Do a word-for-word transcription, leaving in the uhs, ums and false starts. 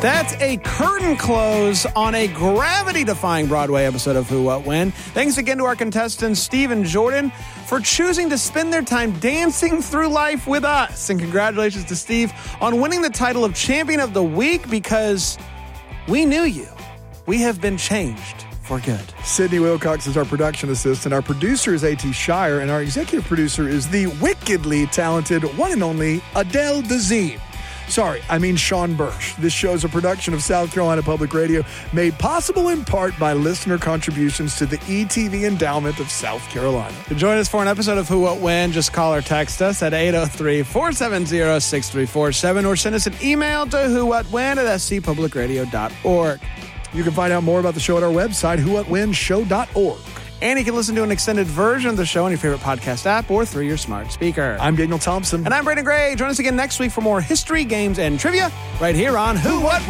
That's a curtain close on a gravity-defying Broadway episode of Who, What, When. Thanks again to our contestants, Steve and Jordan, for choosing to spend their time dancing through life with us. And congratulations to Steve on winning the title of Champion of the Week, because we knew you. We have been changed for good. Sydney Wilcox is our production assistant. Our producer is A T Shire, and our executive producer is the wickedly talented one and only Adele Dazeem. Sorry, I mean Sean Bursch. This show is a production of South Carolina Public Radio, made possible in part by listener contributions to the E T V Endowment of South Carolina. To join us for an episode of Who, What, When, just call or text us at eight oh three, four seven zero, six three four seven or send us an email to who what when at s c public radio dot org. You can find out more about the show at our website, who what when show dot org. And you can listen to an extended version of the show on your favorite podcast app or through your smart speaker. I'm Daniel Thompson. And I'm Brandon Gray. Join us again next week for more history, games, and trivia right here on Who, What, When.